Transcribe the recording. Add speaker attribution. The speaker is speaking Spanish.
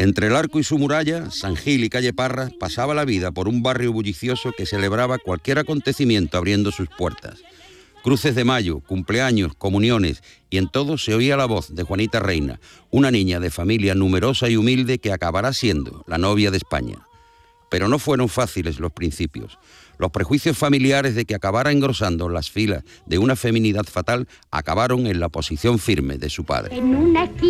Speaker 1: Entre el Arco y su muralla, San Gil y calle Parras pasaba la vida por un barrio bullicioso que celebraba cualquier acontecimiento abriendo sus puertas. Cruces de mayo, cumpleaños, comuniones, y en todo se oía la voz de Juanita Reina, una niña de familia numerosa y humilde que acabará siendo la novia de España. Pero no fueron fáciles los principios. Los prejuicios familiares de que acabara engrosando las filas de una feminidad fatal acabaron en la posición firme de su padre.